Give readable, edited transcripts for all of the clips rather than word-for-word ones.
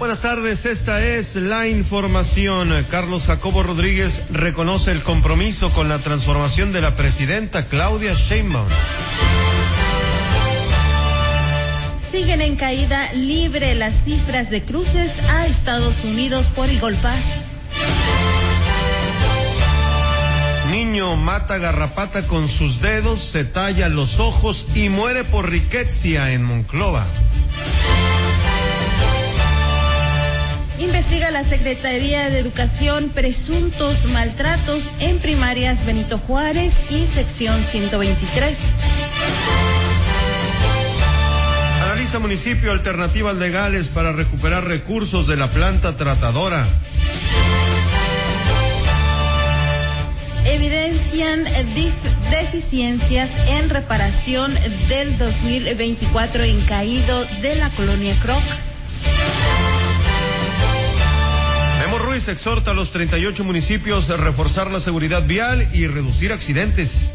Buenas tardes, esta es la información. Carlos Jacobo Rodríguez reconoce el compromiso con la transformación de la presidenta Claudia Sheinbaum. Siguen en caída libre las cifras de cruces a Estados Unidos por Eagle Pass. Niño mata garrapata con sus dedos, se talla los ojos y muere por riqueza en Monclova. Investiga la Secretaría de Educación presuntos maltratos en primarias Benito Juárez y sección 123. Analiza municipio alternativas legales para recuperar recursos de la planta tratadora. Evidencian deficiencias en reparación del 2024 en caído de la colonia Croc. Memo Ruiz exhorta a los 38 municipios a reforzar la seguridad vial y reducir accidentes.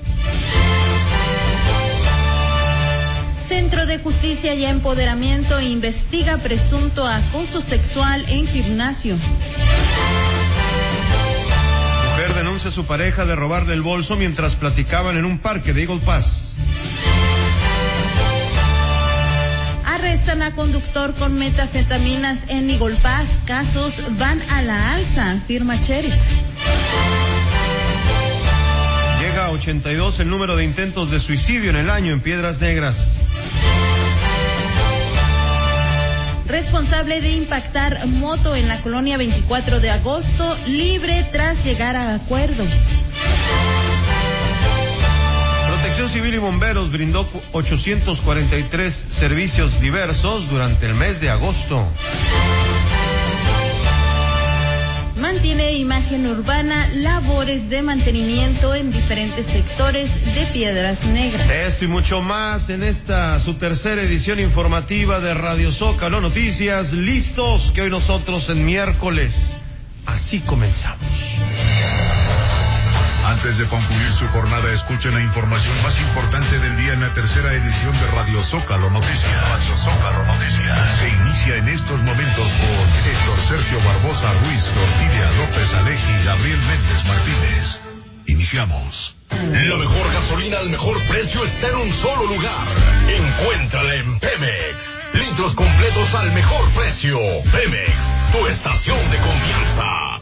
Centro de Justicia y Empoderamiento investiga presunto acoso sexual en gimnasio. Mujer denuncia a su pareja de robarle el bolso mientras platicaban en un parque de Eagle Pass. Arrestan a conductor con metanfetaminas en Eagle Pass. Casos van a la alza, afirma sheriff. Llega a 82 el número de intentos de suicidio en el año en Piedras Negras. Responsable de impactar moto en la colonia 24 de agosto, libre tras llegar a acuerdo. Protección Civil y Bomberos brindó 843 servicios diversos durante el mes de agosto. Mantiene imagen urbana, labores de mantenimiento en diferentes sectores de Piedras Negras. Esto y mucho más en esta, su tercera edición informativa de Radio Zócalo Noticias. Listos, que hoy nosotros en miércoles, así comenzamos. Antes de concluir su jornada, escuchen la información más importante del día en la tercera edición de Radio Zócalo Noticias. Radio Zócalo Noticias. Se inicia en estos momentos con Héctor Sergio Barbosa Ruiz, Orquídea López Aleji y Gabriel Méndez Martínez. Iniciamos. La mejor gasolina al mejor precio está en un solo lugar. Encuéntrala en Pemex. Litros completos al mejor precio. Pemex, tu estación de confianza.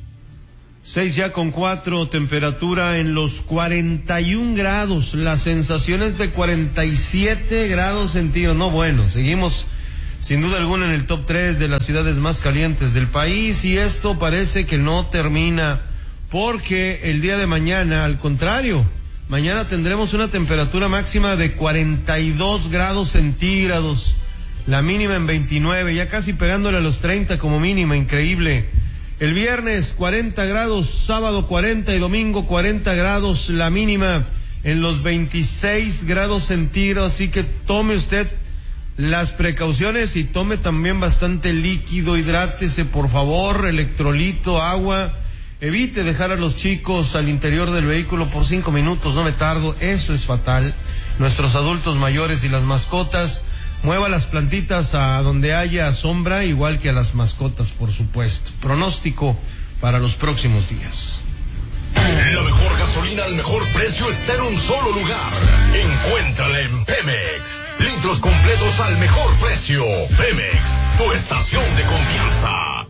6:04, temperatura en los 41 grados, las sensaciones de 47 grados centígrados. No, bueno, seguimos sin duda alguna en el top 3 de las ciudades más calientes del país, y esto parece que no termina, porque el día de mañana, al contrario, mañana tendremos una temperatura máxima de 42 grados centígrados, la mínima en 29, ya casi pegándole a los 30 como mínima, increíble. El viernes 40 grados, sábado 40 y domingo 40 grados, la mínima en los 26 grados centígrados, así que tome usted las precauciones y tome también bastante líquido, hidrátese por favor, electrolito, agua, evite dejar a los chicos al interior del vehículo por 5 minutos, no me tardo, eso es fatal. Nuestros adultos mayores y las mascotas, mueva las plantitas a donde haya sombra, igual que a las mascotas, por supuesto. Pronóstico para los próximos días. La mejor gasolina al mejor precio está en un solo lugar. Encuéntrala en Pemex. Litros completos al mejor precio. Pemex, tu estación de confianza.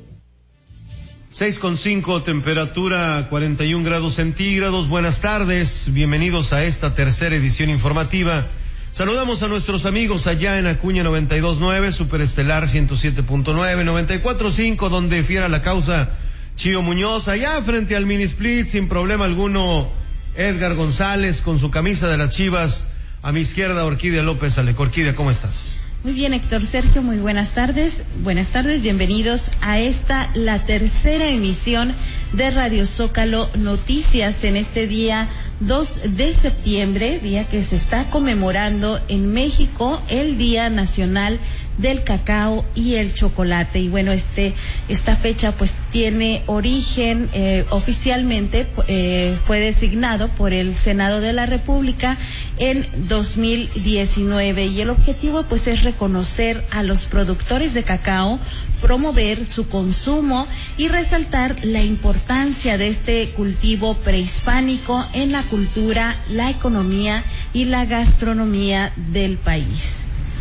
6:05, temperatura 41 grados centígrados. Buenas tardes, bienvenidos a esta tercera edición informativa. Saludamos a nuestros amigos allá en Acuña 92.9, Superestelar 107.9, 94.5, donde fiera la causa Chío Muñoz, allá frente al Mini Split, sin problema alguno, Edgar González con su camisa de las Chivas, a mi izquierda Orquídea López Alejo. Orquídea, ¿cómo estás? Muy bien, Héctor Sergio, muy buenas tardes, bienvenidos a esta, la tercera emisión de Radio Zócalo Noticias en este día 2 de septiembre, día que se está conmemorando en México el Día Nacional del cacao y el chocolate. Y bueno, esta fecha pues tiene origen oficialmente fue designado por el Senado de la República en 2019, y el objetivo pues es reconocer a los productores de cacao, promover su consumo y resaltar la importancia de este cultivo prehispánico en la cultura, la economía y la gastronomía del país.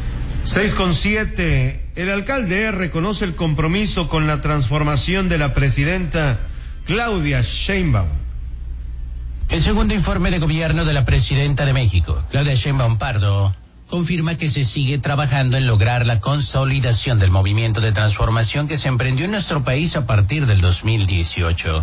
6:7. El alcalde reconoce el compromiso con la transformación de la presidenta Claudia Sheinbaum. El segundo informe de gobierno de la presidenta de México, Claudia Sheinbaum Pardo, confirma que se sigue trabajando en lograr la consolidación del movimiento de transformación que se emprendió en nuestro país a partir del 2018.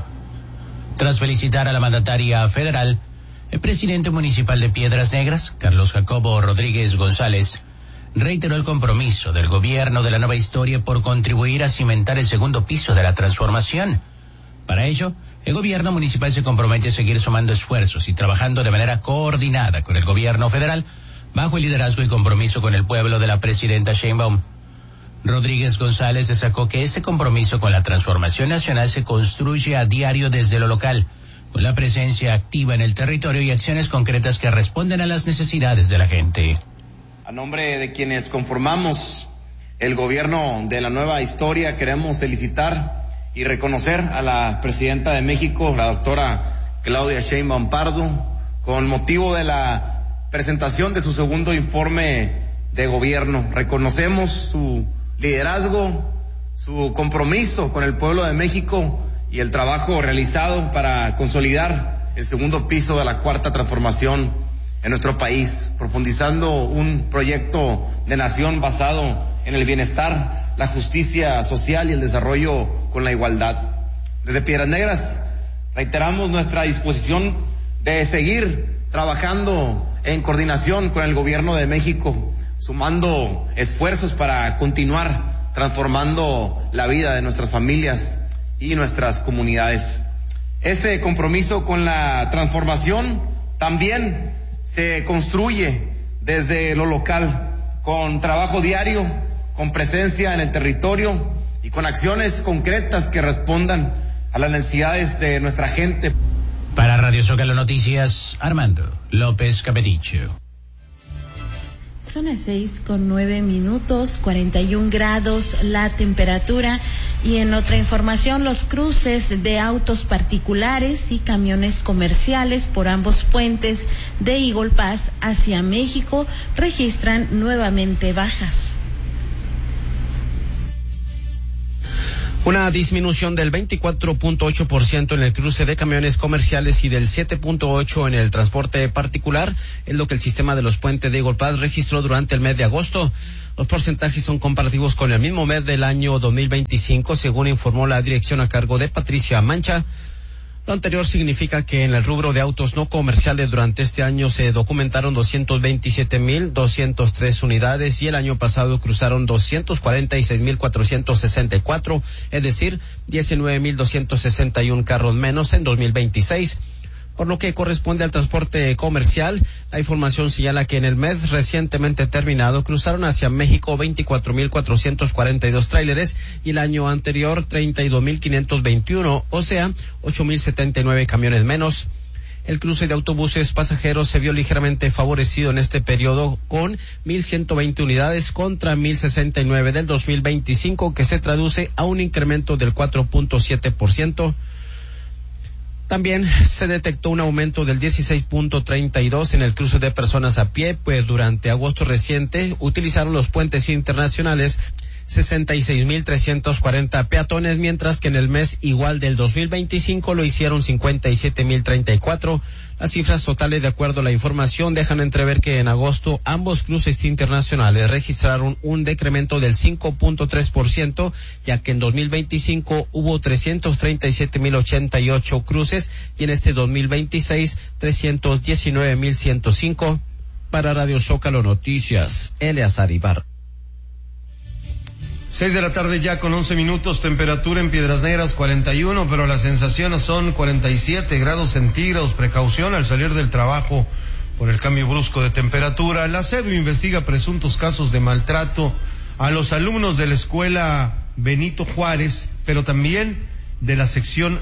Tras felicitar a la mandataria federal, el presidente municipal de Piedras Negras, Carlos Jacobo Rodríguez González, reiteró el compromiso del gobierno de la nueva historia por contribuir a cimentar el segundo piso de la transformación. Para ello, el gobierno municipal se compromete a seguir sumando esfuerzos y trabajando de manera coordinada con el gobierno federal, bajo el liderazgo y compromiso con el pueblo de la presidenta Sheinbaum. Rodríguez González destacó que ese compromiso con la transformación nacional se construye a diario desde lo local, con la presencia activa en el territorio y acciones concretas que responden a las necesidades de la gente. A nombre de quienes conformamos el gobierno de la nueva historia, queremos felicitar y reconocer a la presidenta de México, la doctora Claudia Sheinbaum Pardo, con motivo de la presentación de su segundo informe de gobierno. Reconocemos su liderazgo, su compromiso con el pueblo de México y el trabajo realizado para consolidar el segundo piso de la cuarta transformación en nuestro país, profundizando un proyecto de nación basado en el bienestar, la justicia social y el desarrollo con la igualdad. Desde Piedras Negras reiteramos nuestra disposición de seguir trabajando en coordinación con el gobierno de México, sumando esfuerzos para continuar transformando la vida de nuestras familias y nuestras comunidades. Ese compromiso con la transformación también se construye desde lo local, con trabajo diario, con presencia en el territorio y con acciones concretas que respondan a las necesidades de nuestra gente. Para Radio Zócalo Noticias, Armando López Capedicho. Son las 6:09, 41 grados la temperatura. Y en otra información, los cruces de autos particulares y camiones comerciales por ambos puentes de Eagle Pass hacia México registran nuevamente bajas. Una disminución del 24.8% en el cruce de camiones comerciales y del 7.8% en el transporte particular es lo que el sistema de los puentes de Eagle Pass registró durante el mes de agosto. Los porcentajes son comparativos con el mismo mes del año 2025, según informó la dirección a cargo de Patricia Mancha. Lo anterior significa que en el rubro de autos no comerciales durante este año se documentaron 227,203 unidades y el año pasado cruzaron 246,464, es decir, 19,261 carros menos en 2026. Por lo que corresponde al transporte comercial, la información señala que en el mes recientemente terminado cruzaron hacia México 24,442 tráileres y el año anterior 32,521, o sea, 8,079 camiones menos. El cruce de autobuses pasajeros se vio ligeramente favorecido en este periodo con 1,120 unidades contra 1,069 del 2025, que se traduce a un incremento del 4.7%. También se detectó un aumento del 16.32 en el cruce de personas a pie, pues durante agosto reciente utilizaron los puentes internacionales 66,340 peatones, mientras que en el mes igual del 2025 lo hicieron 57,034. Las cifras totales, de acuerdo a la información, dejan entrever que en agosto ambos cruces internacionales registraron un decremento del 5.3%, ya que en 2025 hubo 337,088 cruces y en este 2026 319,105. Para Radio Zócalo Noticias, Eleazar Ibarra. 6 de la tarde ya con 11 minutos, temperatura en Piedras Negras 41, pero las sensaciones son 47 grados centígrados. Precaución al salir del trabajo por el cambio brusco de temperatura. La SEDU investiga presuntos casos de maltrato a los alumnos de la escuela Benito Juárez, pero también de la sección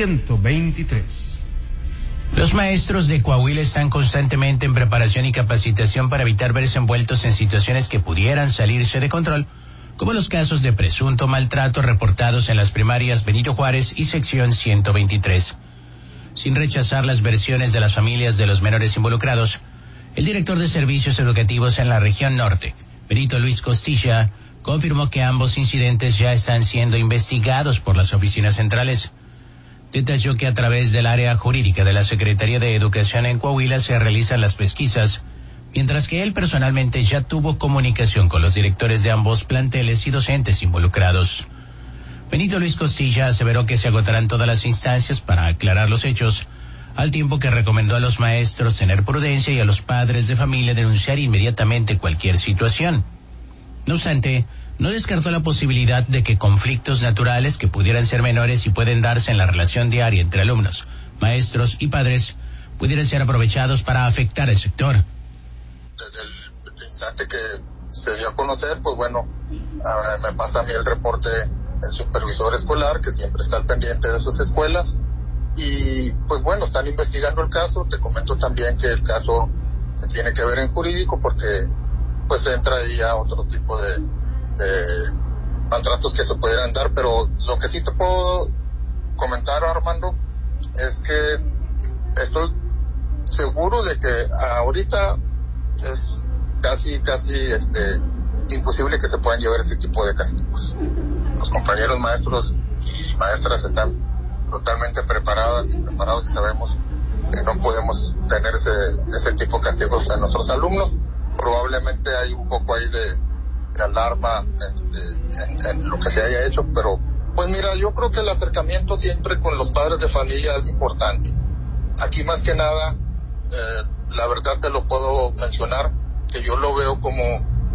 123. Los maestros de Coahuila están constantemente en preparación y capacitación para evitar verse envueltos en situaciones que pudieran salirse de control, como los casos de presunto maltrato reportados en las primarias Benito Juárez y sección 123. Sin rechazar las versiones de las familias de los menores involucrados, el director de servicios educativos en la región norte, Benito Luis Costilla, confirmó que ambos incidentes ya están siendo investigados por las oficinas centrales. Detalló que a través del área jurídica de la Secretaría de Educación en Coahuila se realizan las pesquisas, mientras que él personalmente ya tuvo comunicación con los directores de ambos planteles y docentes involucrados. Benito Luis Costilla aseveró que se agotarán todas las instancias para aclarar los hechos, al tiempo que recomendó a los maestros tener prudencia y a los padres de familia denunciar inmediatamente cualquier situación. No obstante, no descartó la posibilidad de que conflictos naturales que pudieran ser menores y pueden darse en la relación diaria entre alumnos, maestros y padres pudieran ser aprovechados para afectar el sector. Desde el instante que se dio a conocer, pues bueno, me pasa a mí el reporte el supervisor escolar, que siempre está al pendiente de sus escuelas, y pues bueno, están investigando el caso. Te comento también que el caso se tiene que ver en jurídico porque pues entra ahí a otro tipo de maltratos que se pudieran dar, pero lo que sí te puedo comentar, Armando, es que estoy seguro de que ahorita es casi imposible que se puedan llevar ese tipo de castigos. Los compañeros maestros y maestras están totalmente preparados y sabemos que no podemos tener ese tipo de castigos a nuestros alumnos. Probablemente hay un poco ahí de alarma en lo que se haya hecho, pero pues mira, yo creo que el acercamiento siempre con los padres de familia es importante. Aquí más que nada, la verdad te lo puedo mencionar, que yo lo veo como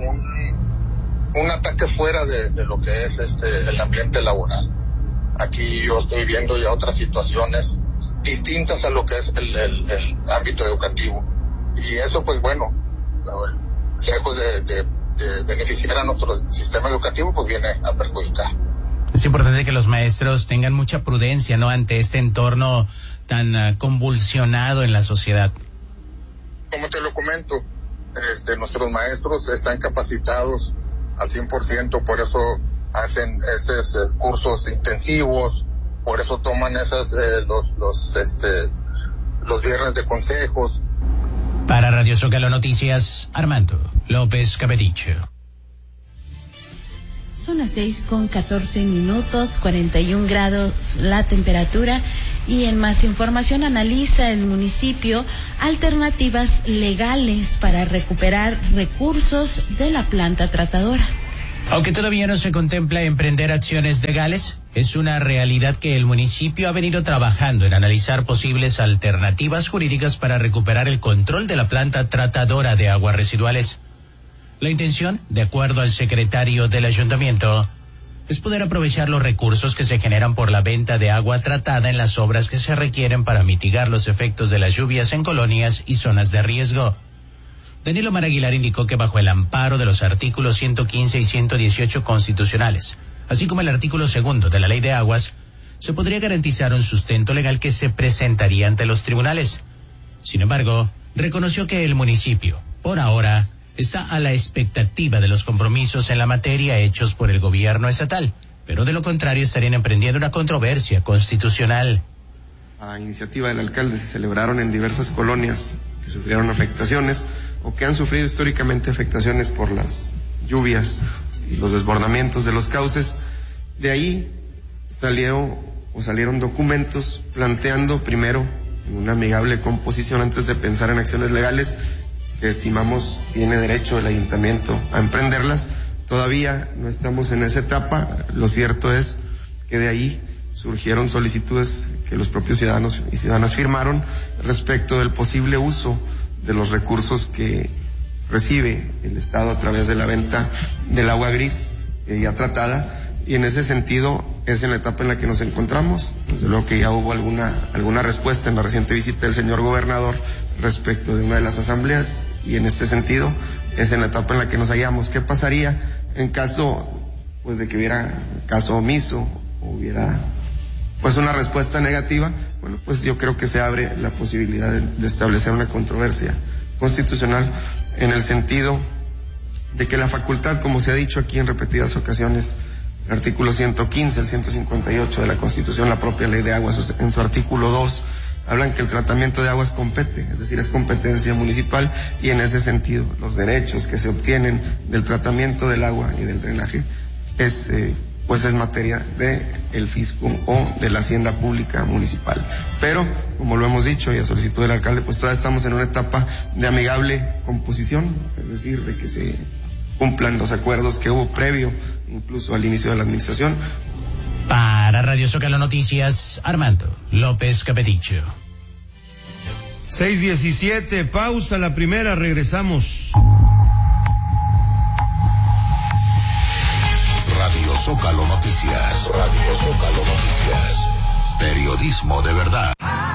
un ataque fuera de lo que es el ambiente laboral. Aquí yo estoy viendo ya otras situaciones distintas a lo que es el ámbito educativo, y eso pues bueno, lejos de beneficiar a nuestro sistema educativo, pues viene a perjudicar. Es importante que los maestros tengan mucha prudencia, ¿no?, ante este entorno tan convulsionado en la sociedad. Como te lo comento, nuestros maestros están capacitados al 100%, por eso hacen esos cursos intensivos, por eso toman los viernes de consejos. Para Radio Zócalo Noticias, Armando López Capedicho. Son las 6:14, 41 grados la temperatura. Y en más información, analiza el municipio alternativas legales para recuperar recursos de la planta tratadora. Aunque todavía no se contempla emprender acciones legales, es una realidad que el municipio ha venido trabajando en analizar posibles alternativas jurídicas para recuperar el control de la planta tratadora de aguas residuales. La intención, de acuerdo al secretario del ayuntamiento, es poder aprovechar los recursos que se generan por la venta de agua tratada en las obras que se requieren para mitigar los efectos de las lluvias en colonias y zonas de riesgo. Danilo Mar Aguilar indicó que bajo el amparo de los artículos 115 y 118 constitucionales, así como el artículo 2 de la Ley de Aguas, se podría garantizar un sustento legal que se presentaría ante los tribunales. Sin embargo, reconoció que el municipio, por ahora, está a la expectativa de los compromisos en la materia hechos por el gobierno estatal, pero de lo contrario estarían emprendiendo una controversia constitucional. A iniciativa del alcalde se celebraron en diversas colonias que sufrieron afectaciones o que han sufrido históricamente afectaciones por las lluvias y los desbordamientos de los cauces. De ahí salieron documentos planteando primero en una amigable composición, antes de pensar en acciones legales, que estimamos tiene derecho el ayuntamiento a emprenderlas. Todavía no estamos en esa etapa. Lo cierto es que de ahí surgieron solicitudes que los propios ciudadanos y ciudadanas firmaron respecto del posible uso de los recursos que recibe el Estado a través de la venta del agua gris ya tratada, y en ese sentido es en la etapa en la que nos encontramos. Desde luego que ya hubo alguna respuesta en la reciente visita del señor gobernador respecto de una de las asambleas, y en este sentido es en la etapa en la que nos hallamos. ¿Qué pasaría en caso pues de que hubiera caso omiso, o hubiera pues una respuesta negativa, bueno, pues yo creo que se abre la posibilidad de establecer una controversia constitucional en el sentido de que la facultad, como se ha dicho aquí en repetidas ocasiones, el artículo 115, el 158 de la Constitución, la propia ley de aguas, en su artículo 2, hablan que el tratamiento de aguas compete, es decir, es competencia municipal, y en ese sentido los derechos que se obtienen del tratamiento del agua y del drenaje es materia de el fisco o de la hacienda pública municipal. Pero, como lo hemos dicho y a solicitud del alcalde, pues todavía estamos en una etapa de amigable composición, es decir, de que se cumplan los acuerdos que hubo previo incluso al inicio de la administración. Para Radio Zócalo Noticias, Armando López Capeticho. 6:17, pausa la primera, regresamos. Radio Zócalo Noticias. Radio Zócalo Noticias. Periodismo de verdad.